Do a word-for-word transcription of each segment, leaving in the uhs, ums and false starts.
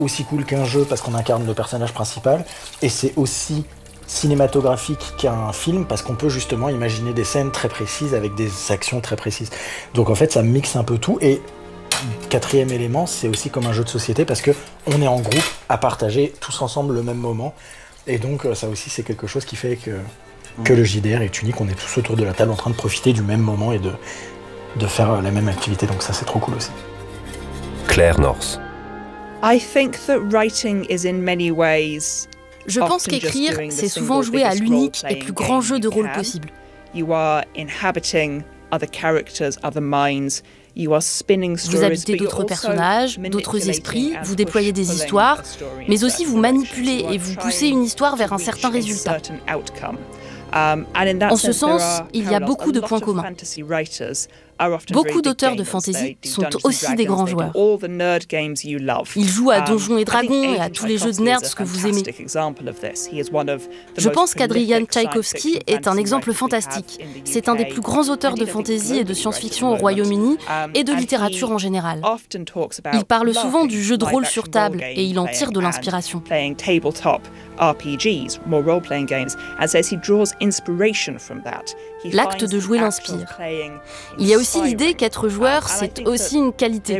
aussi cool qu'un jeu parce qu'on incarne le personnage principal, et c'est aussi cinématographique qu'un film parce qu'on peut justement imaginer des scènes très précises avec des actions très précises. Donc en fait ça mixe un peu tout, et quatrième élément, c'est aussi comme un jeu de société parce que on est en groupe à partager tous ensemble le même moment, et donc ça aussi c'est quelque chose qui fait que, que le J D R est unique, on est tous autour de la table en train de profiter du même moment et de, de faire la même activité, donc ça c'est trop cool aussi. Claire North. I think that writing is in many ways Je pense qu'écrire, c'est souvent jouer à l'unique et plus grand jeu de rôle possible. You are inhabiting other characters, other minds. You are spinning stories, vous habitez d'autres personnages, d'autres esprits, vous déployez des histoires, mais aussi vous manipulez et vous poussez une histoire vers un certain résultat. En ce sens, il y a beaucoup de points communs. Beaucoup d'auteurs de fantasy sont aussi des grands joueurs. Ils jouent à Donjons et Dragons et à tous les jeux de nerds que vous aimez. Je pense qu'Adrian Tchaïkovski est un exemple fantastique. C'est un des plus grands auteurs de fantasy et de science-fiction au Royaume-Uni et de littérature en général. Il parle souvent du jeu de rôle sur table et il en tire de l'inspiration. L'acte de jouer l'inspire. Il y a aussi l'idée qu'être joueur, c'est aussi une qualité.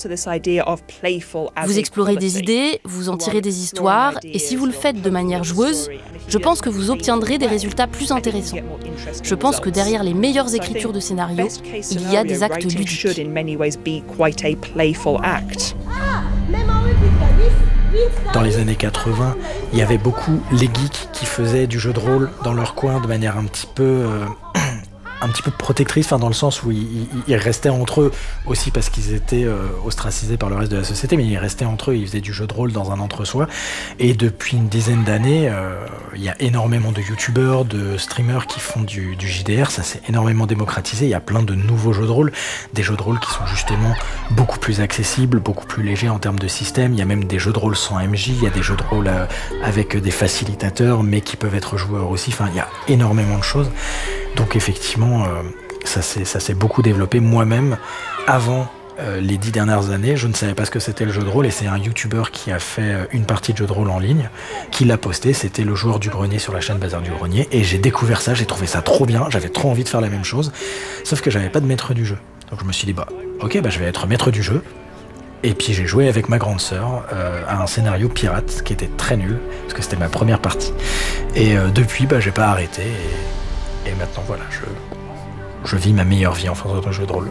Vous explorez des idées, vous en tirez des histoires, et si vous le faites de manière joueuse, je pense que vous obtiendrez des résultats plus intéressants. Je pense que derrière les meilleures écritures de scénarios, il y a des actes ludiques. Dans les années quatre-vingts, il y avait beaucoup les geeks qui faisaient du jeu de rôle dans leur coin de manière un petit peu... Euh, un petit peu protectrice, enfin dans le sens où ils, ils, ils restaient entre eux aussi parce qu'ils étaient euh, ostracisés par le reste de la société, mais ils restaient entre eux, ils faisaient du jeu de rôle dans un entre-soi. Et depuis une dizaine d'années, euh, il y a énormément de youtubeurs, de streamers qui font du, du J D R, ça s'est énormément démocratisé, il y a plein de nouveaux jeux de rôle, des jeux de rôle qui sont justement beaucoup plus accessibles, beaucoup plus légers en termes de système, il y a même des jeux de rôle sans M J, il y a des jeux de rôle euh, avec des facilitateurs, mais qui peuvent être joueurs aussi, enfin il y a énormément de choses. Donc effectivement, euh, ça, s'est, ça s'est beaucoup développé. Moi-même, avant euh, les dix dernières années, je ne savais pas ce que c'était le jeu de rôle, et c'est un youtubeur qui a fait une partie de jeu de rôle en ligne, qui l'a posté, c'était le joueur du grenier sur la chaîne Bazar du Grenier, et j'ai découvert ça, j'ai trouvé ça trop bien, j'avais trop envie de faire la même chose, sauf que j'avais pas de maître du jeu. Donc je me suis dit, bah ok, bah je vais être maître du jeu. Et puis j'ai joué avec ma grande sœur euh, à un scénario pirate qui était très nul, parce que c'était ma première partie. Et euh, depuis, bah j'ai pas arrêté, et... Et maintenant, voilà, je, je vis ma meilleure vie en faisant un jeu de rôle.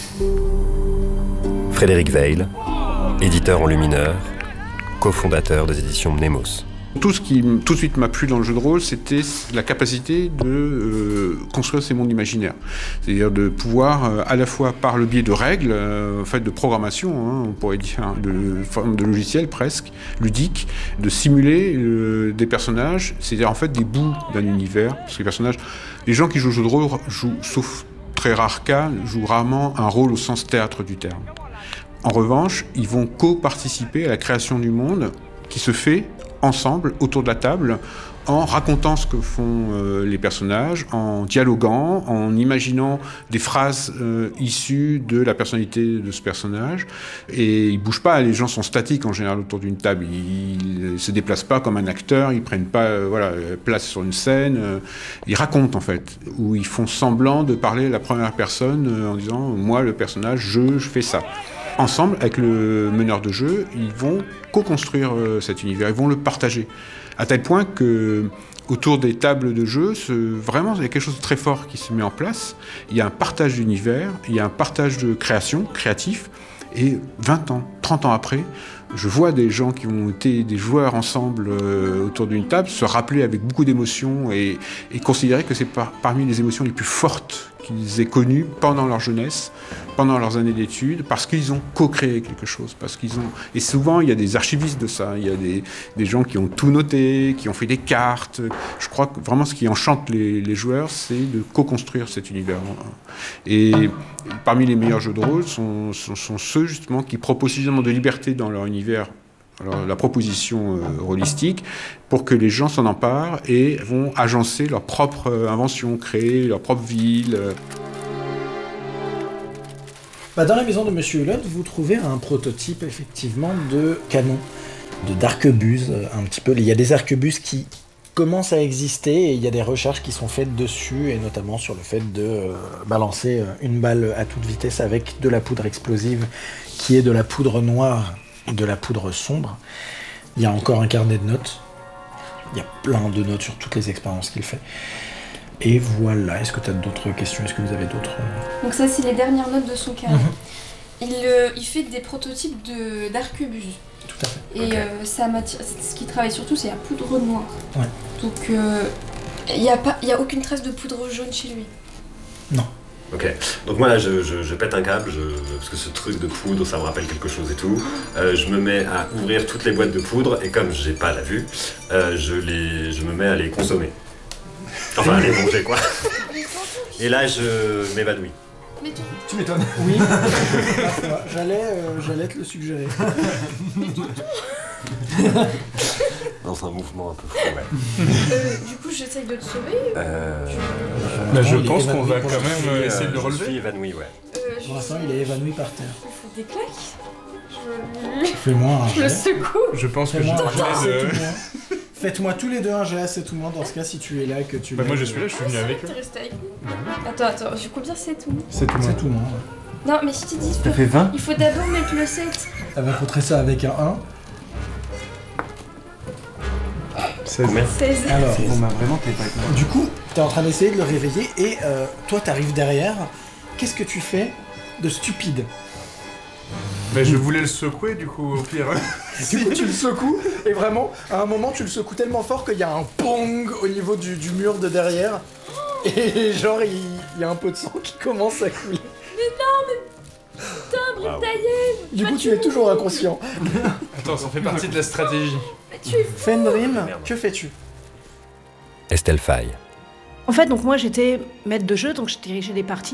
Frédéric Weil, éditeur en lumineur, cofondateur des éditions Mnemos. Tout ce qui tout de suite m'a plu dans le jeu de rôle, c'était la capacité de euh, construire ces mondes imaginaires. C'est-à-dire de pouvoir, euh, à la fois par le biais de règles, euh, en fait de programmation, hein, on pourrait dire, de forme de logiciel presque, ludique, de simuler euh, des personnages, c'est-à-dire en fait des bouts d'un univers. Parce que les personnages, les gens qui jouent au jeu de rôle jouent, sauf très rare cas, jouent rarement un rôle au sens théâtre du terme. En revanche, ils vont co-participer à la création du monde qui se fait ensemble, autour de la table, en racontant ce que font euh, les personnages, en dialoguant, en imaginant des phrases euh, issues de la personnalité de ce personnage. Et ils bougent pas, les gens sont statiques en général autour d'une table. Ils, ils se déplacent pas comme un acteur, ils prennent pas euh, voilà, place sur une scène. Euh, ils racontent en fait, ou ils font semblant de parler à la première personne euh, en disant « moi, le personnage, je, je fais ça ». Ensemble, avec le meneur de jeu, ils vont co-construire euh, cet univers, ils vont le partager. À tel point que, autour des tables de jeu, ce, vraiment, il y a quelque chose de très fort qui se met en place. Il y a un partage d'univers, il y a un partage de création, créatif. Et vingt ans, trente ans après, je vois des gens qui ont été des joueurs ensemble euh, autour d'une table se rappeler avec beaucoup d'émotions et, et considérer que c'est par, parmi les émotions les plus fortes qu'ils aient connues pendant leur jeunesse, pendant leurs années d'études, parce qu'ils ont co-créé quelque chose. Parce qu'ils ont... Et souvent, il y a des archivistes de ça, il y a des, des gens qui ont tout noté, qui ont fait des cartes. Je crois que vraiment ce qui enchante les, les joueurs, c'est de co-construire cet univers. Et parmi les meilleurs jeux de rôle sont, sont, sont ceux justement qui proposent suffisamment de liberté dans leur univers, alors, la proposition euh, rôlistique, pour que les gens s'en emparent et vont agencer leur propre euh, invention, créer leur propre ville. Euh. Bah dans la maison de Monsieur Hulot, vous trouvez un prototype effectivement de canon. de, d'arquebuses, un petit peu. Il y a des arquebuses qui commencent à exister et il y a des recherches qui sont faites dessus, et notamment sur le fait de euh, balancer une balle à toute vitesse avec de la poudre explosive, qui est de la poudre noire, de la poudre sombre. Il y a encore un carnet de notes. Il y a plein de notes sur toutes les expériences qu'il fait. Et voilà, est-ce que tu as d'autres questions? Est-ce que vous avez d'autres... Donc ça, c'est les dernières notes de son carnet. Mm-hmm. Il, euh, il fait des prototypes de, d'arquebuses. Tout à fait. Et okay. euh, sa matière, ce qu'il travaille surtout, c'est la poudre noire. Ouais. Donc il euh, n'y a, a aucune trace de poudre jaune chez lui. Non. Ok, donc moi là je, je, je pète un câble, je, parce que ce truc de poudre ça me rappelle quelque chose et tout. Euh, je me mets à ouvrir toutes les boîtes de poudre et comme j'ai pas la vue, euh, je, les, je me mets à les consommer. Enfin à les manger quoi. Et là je m'évanouis. Mais tu... tu m'étonnes. Oui, j'allais, euh, j'allais te le suggérer. Dans un mouvement un peu fou, ouais. euh, du coup, j'essaye de te sauver. Euh... Je, bah, je pense qu'on va quand même euh, essayer de le relever. Je suis évanoui, ouais. Euh, pour l'instant, il est évanoui par terre. Il faut des claques. Je... Fais-moi un jet. Je le secoue. Je pense que Fais-moi j'ai un jet, de... Faites-moi tous les deux un jet, c'est tout moins dans ce cas si tu es là que tu. Bah moi je suis là, je suis venu ah, avec eux. Resté avec nous. Attends, attends, du combien c'est tout? C'est tout moins. C'est tout moins. Ouais. Non, mais je t'ai dit. Ça fait vingt. Il faut d'abord mettre le sept. Elle va contrer ça avec un un. seize. seize. Alors, bon bah vraiment t'es pas avec moi. Du coup, t'es en train d'essayer de le réveiller et euh, toi t'arrives derrière. Qu'est-ce que tu fais de stupide? Bah je voulais le secouer du coup au pire. Du coup tu le secoues et vraiment à un moment tu le secoues tellement fort qu'il y a un pong au niveau du, du mur de derrière et genre il, il y a un peu de sang qui commence à couler. Mais non mais... Putain, Britaïen. Du coup tu es toujours inconscient. Attends, ça fait partie de la stratégie. Mais tu es fou. Fendrim, que fais-tu? Estelle Faye. En fait, donc moi j'étais maître de jeu, donc je dirigeais des parties.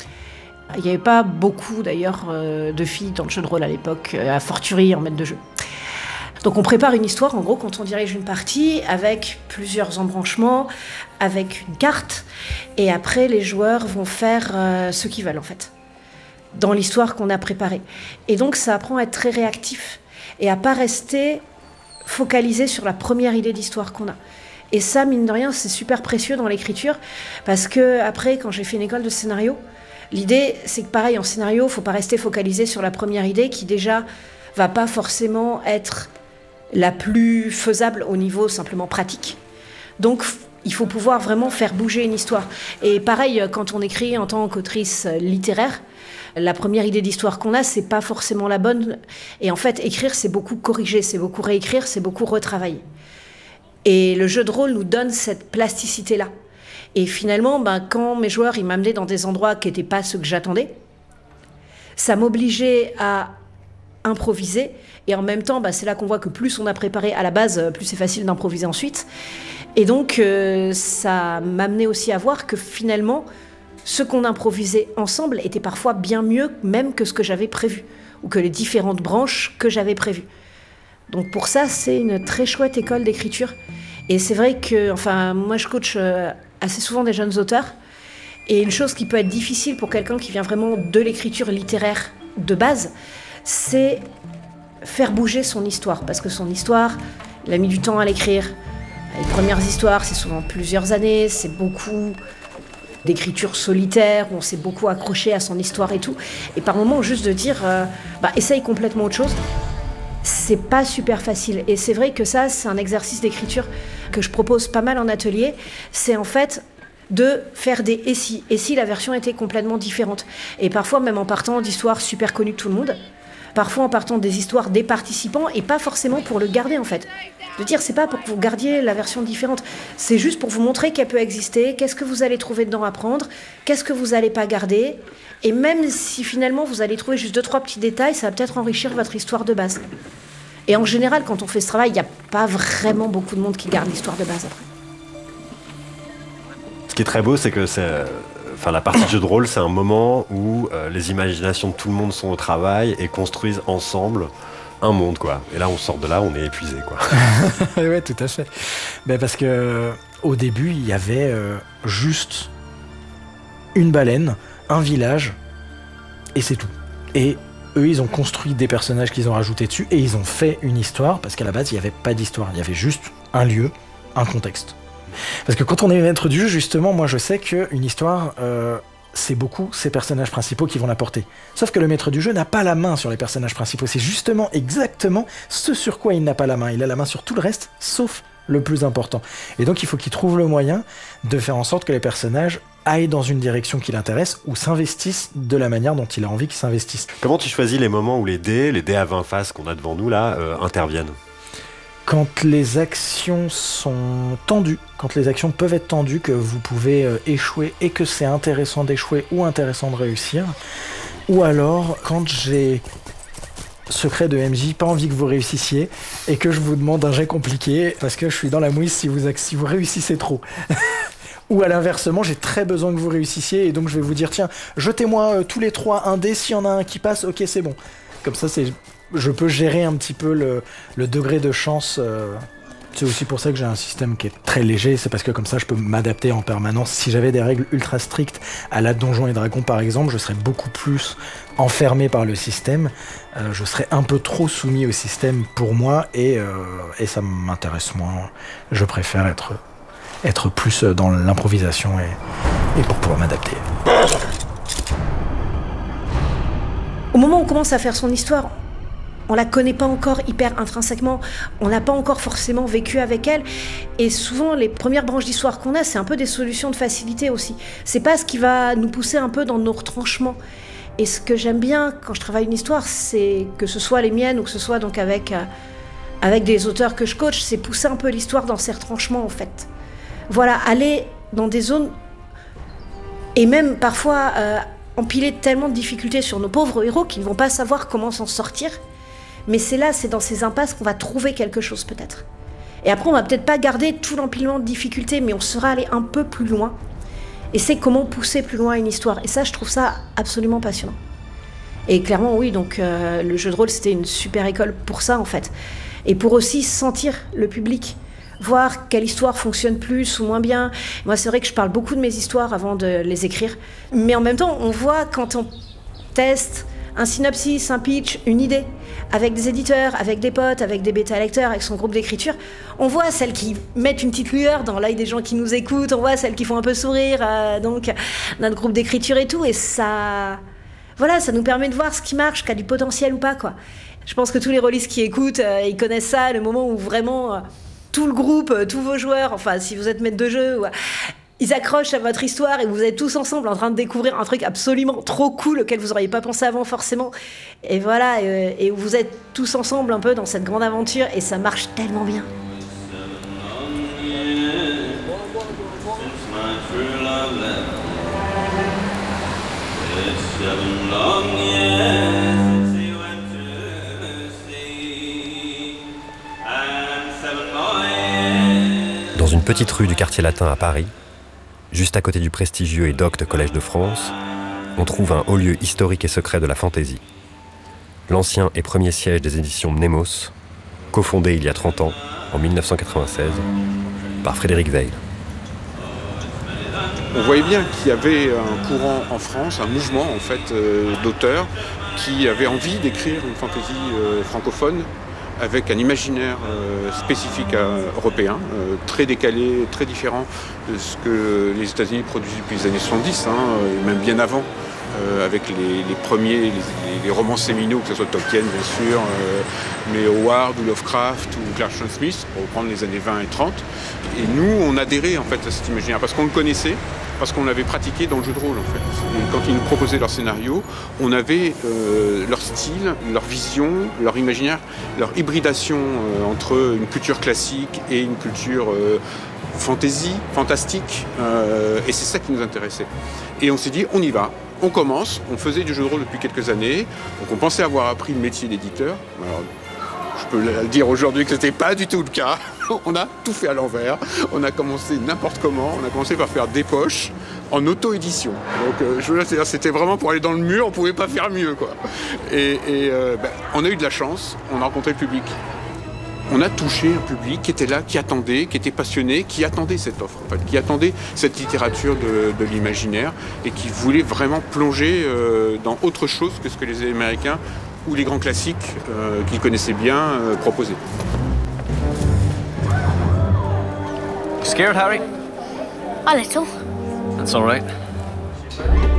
Il n'y avait pas beaucoup d'ailleurs euh, de filles dans le jeu de rôle à l'époque, euh, à fortiori en maître de jeu. Donc on prépare une histoire, en gros, quand on dirige une partie, avec plusieurs embranchements, avec une carte, et après les joueurs vont faire euh, ce qu'ils veulent en fait, dans l'histoire qu'on a préparée. Et donc ça apprend à être très réactif, et à pas rester focalisé sur la première idée d'histoire qu'on a. Et ça, mine de rien, c'est super précieux dans l'écriture, parce que après, quand j'ai fait une école de scénario, l'idée, c'est que pareil, en scénario, il ne faut pas rester focalisé sur la première idée qui déjà va pas forcément être la plus faisable au niveau simplement pratique. Donc, il faut pouvoir vraiment faire bouger une histoire. Et pareil, quand on écrit en tant qu'autrice littéraire, la première idée d'histoire qu'on a, c'est pas forcément la bonne. Et en fait, écrire, c'est beaucoup corriger, c'est beaucoup réécrire, c'est beaucoup retravailler. Et le jeu de rôle nous donne cette plasticité-là. Et finalement, ben, quand mes joueurs ils m'amenaient dans des endroits qui n'étaient pas ceux que j'attendais, ça m'obligeait à improviser. Et en même temps, ben, c'est là qu'on voit que plus on a préparé à la base, plus c'est facile d'improviser ensuite. Et donc, euh, ça m'amenait aussi à voir que finalement, ce qu'on improvisait ensemble était parfois bien mieux même que ce que j'avais prévu, ou que les différentes branches que j'avais prévues. Donc pour ça, c'est une très chouette école d'écriture. Et c'est vrai que, enfin, moi je coach euh, assez souvent des jeunes auteurs. Et une chose qui peut être difficile pour quelqu'un qui vient vraiment de l'écriture littéraire de base, c'est faire bouger son histoire. Parce que son histoire, il a mis du temps à l'écrire. Les premières histoires, c'est souvent plusieurs années, c'est beaucoup d'écriture solitaire, où on s'est beaucoup accroché à son histoire et tout. Et par moments, juste de dire, euh, bah, essaye complètement autre chose, c'est pas super facile. Et c'est vrai que ça, c'est un exercice d'écriture que je propose pas mal en atelier. C'est en fait de faire des « et si ». Et si la version était complètement différente. Et parfois, même en partant d'histoires super connues de tout le monde, parfois en partant des histoires des participants, et pas forcément pour le garder en fait. De dire, c'est pas pour que vous gardiez la version différente, c'est juste pour vous montrer qu'elle peut exister, qu'est-ce que vous allez trouver dedans à prendre, qu'est-ce que vous allez pas garder, et même si finalement vous allez trouver juste deux, trois petits détails, ça va peut-être enrichir votre histoire de base. Et en général, quand on fait ce travail, il n'y a pas vraiment beaucoup de monde qui garde l'histoire de base après. Ce qui est très beau, c'est que c'est, enfin, la partie de jeu de rôle, c'est un moment où euh, les imaginations de tout le monde sont au travail et construisent ensemble un monde, quoi. Et là, on sort de là, on est épuisé, quoi. Ouais, tout à fait. Ben parce que au début, il y avait euh, juste une baleine, un village, et c'est tout. Et eux, ils ont construit des personnages qu'ils ont rajoutés dessus et ils ont fait une histoire, parce qu'à la base, il n'y avait pas d'histoire. Il y avait juste un lieu, un contexte. Parce que quand on est maître du jeu, justement, moi, je sais qu'une histoire... Euh, c'est beaucoup ces personnages principaux qui vont la porter. Sauf que le maître du jeu n'a pas la main sur les personnages principaux. C'est justement exactement ce sur quoi il n'a pas la main. Il a la main sur tout le reste, sauf le plus important. Et donc il faut qu'il trouve le moyen de faire en sorte que les personnages aillent dans une direction qui l'intéresse ou s'investissent de la manière dont il a envie qu'ils s'investissent. Comment tu choisis les moments où les dés, les dés à vingt faces qu'on a devant nous là, euh, interviennent ? Quand les actions sont tendues, quand les actions peuvent être tendues, que vous pouvez euh, échouer et que c'est intéressant d'échouer ou intéressant de réussir, ou alors quand j'ai secret de M J, pas envie que vous réussissiez et que je vous demande un jet compliqué parce que je suis dans la mouise si vous, si vous réussissez trop. Ou à l'inversement, j'ai très besoin que vous réussissiez et donc je vais vous dire tiens, jetez-moi euh, tous les trois un dé, s'il y en a un qui passe, ok c'est bon. Comme ça c'est... je peux gérer un petit peu le, le degré de chance. Euh, c'est aussi pour ça que j'ai un système qui est très léger, c'est parce que comme ça je peux m'adapter en permanence. Si j'avais des règles ultra strictes à la Donjons et Dragons par exemple, je serais beaucoup plus enfermé par le système, euh, je serais un peu trop soumis au système pour moi et, euh, et ça m'intéresse moins. Je préfère être, être plus dans l'improvisation et, et pour pouvoir m'adapter. Au moment où on commence à faire son histoire, on la connaît pas encore hyper intrinsèquement, on n'a pas encore forcément vécu avec elle, et souvent les premières branches d'histoire qu'on a, c'est un peu des solutions de facilité aussi. C'est pas ce qui va nous pousser un peu dans nos retranchements. Et ce que j'aime bien quand je travaille une histoire, c'est que ce soit les miennes ou que ce soit donc avec, euh, avec des auteurs que je coach, c'est pousser un peu l'histoire dans ses retranchements en fait. Voilà, aller dans des zones, et même parfois euh, empiler tellement de difficultés sur nos pauvres héros qu'ils ne vont pas savoir comment s'en sortir. Mais c'est là, c'est dans ces impasses qu'on va trouver quelque chose peut-être. Et après, on va peut-être pas garder tout l'empilement de difficultés, mais on sera allé un peu plus loin. Et c'est comment pousser plus loin une histoire. Et ça, je trouve ça absolument passionnant. Et clairement, oui, donc euh, le jeu de rôle, c'était une super école pour ça, en fait. Et pour aussi sentir le public, voir quelle histoire fonctionne plus ou moins bien. Moi, c'est vrai que je parle beaucoup de mes histoires avant de les écrire. Mais en même temps, on voit quand on teste un synopsis, un pitch, une idée, avec des éditeurs, avec des potes, avec des bêta-lecteurs, avec son groupe d'écriture, on voit celles qui mettent une petite lueur dans l'œil des gens qui nous écoutent, on voit celles qui font un peu sourire, euh, donc notre groupe d'écriture et tout, et ça... Voilà, ça nous permet de voir ce qui marche, qui a du potentiel ou pas, quoi. Je pense que tous les rôlistes qui écoutent, euh, ils connaissent ça, le moment où vraiment euh, tout le groupe, euh, tous vos joueurs, enfin, si vous êtes maître de jeu... Ouais, ils accrochent à votre histoire et vous êtes tous ensemble en train de découvrir un truc absolument trop cool auquel vous n'auriez pas pensé avant forcément. Et voilà, et, et vous êtes tous ensemble un peu dans cette grande aventure et ça marche tellement bien. Dans une petite rue du quartier latin à Paris, juste à côté du prestigieux et docte Collège de France, on trouve un haut lieu historique et secret de la fantaisie. L'ancien et premier siège des éditions Mnemos, cofondé il y a trente ans, en dix-neuf cent quatre-vingt-seize, par Frédéric Weil. On voyait bien qu'il y avait un courant en France, un mouvement en fait euh, d'auteurs qui avaient envie d'écrire une fantaisie euh, francophone avec un imaginaire euh, spécifique à, européen, euh, très décalé, très différent de ce que les États-Unis produisent depuis les années soixante-dix, hein, et même bien avant, euh, avec les, les premiers, les, les romans séminaux, que ce soit Tolkien bien sûr, euh, mais Howard ou Lovecraft ou Clarkson Smith, pour reprendre les années vingt et trente. Et nous, on adhérait en fait à cet imaginaire, parce qu'on le connaissait, parce qu'on l'avait pratiqué dans le jeu de rôle en fait. Et quand ils nous proposaient leur scénario, on avait euh, leur style, leur vision, leur imaginaire, leur hybridation euh, entre une culture classique et une culture euh, fantasy, fantastique, euh, et c'est ça qui nous intéressait. Et on s'est dit, on y va, on commence, on faisait du jeu de rôle depuis quelques années, donc on pensait avoir appris le métier d'éditeur. Alors, je peux le dire aujourd'hui que ce n'était pas du tout le cas. On a tout fait à l'envers. On a commencé n'importe comment. On a commencé par faire des poches en auto-édition. Donc, euh, je veux dire, c'était vraiment pour aller dans le mur. On ne pouvait pas faire mieux, quoi. Et, et euh, ben, on a eu de la chance. On a rencontré le public. On a touché un public qui était là, qui attendait, qui était passionné, qui attendait cette offre, en fait, qui attendait cette littérature de, de l'imaginaire et qui voulait vraiment plonger euh, dans autre chose que ce que les Américains ou les grands classiques euh, qu'il connaissait bien euh, proposaient. Scared, Harry? A little. That's all right.